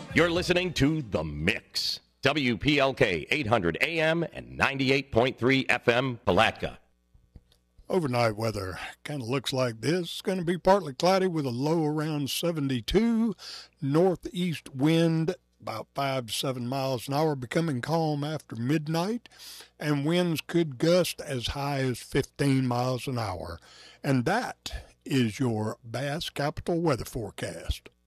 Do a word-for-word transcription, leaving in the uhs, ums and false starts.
You're listening to The Mix. W P L K eight hundred A M and ninety-eight point three F M, Palatka. Overnight weather kind of looks like this. It's going to be partly cloudy with a low around seventy-two. Northeast wind about five to seven miles an hour, becoming calm after midnight. And winds could gust as high as fifteen miles an hour. And that is your Bass Capital weather forecast.